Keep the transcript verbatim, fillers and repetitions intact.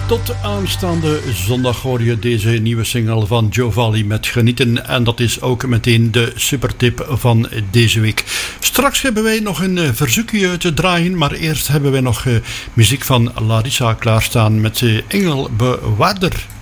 Tot aanstaande zondag hoor je deze nieuwe single van Joe Valli met Genieten. En dat is ook meteen de supertip van deze week. Straks hebben wij nog een verzoekje te draaien. Maar eerst hebben wij nog muziek van Larissa klaarstaan met Engelbewaarder.